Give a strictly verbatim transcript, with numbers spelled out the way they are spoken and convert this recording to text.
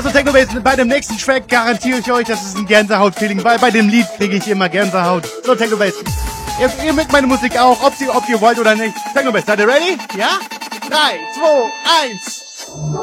Also Technobase, bei dem nächsten Track garantiere ich euch, das ist ein Gänsehaut-Feeling. Bei, bei dem Lied kriege ich immer Gänsehaut. So, Technobase, ihr, ihr mögt meine Musik auch, ob, sie, ob ihr wollt oder nicht. Technobase, seid ihr ready? Ja? Drei, zwei, eins.